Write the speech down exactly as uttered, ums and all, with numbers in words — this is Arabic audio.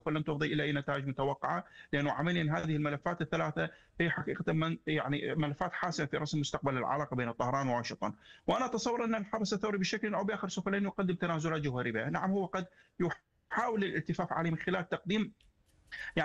ولن تفضي الى اي نتائج متوقعه، لانه عمليا هذه الملفات الثلاثه هي حقيقه من يعني ملفات حاسمه في رسم مستقبل العلاقه بين طهران وواشنطن. وانا اتصور ان الحرس الثوري بشكل او باخر سوف لن يقدم تنازلات جوهريه، نعم هو قد يحاول الالتفاف عليه من خلال تقديم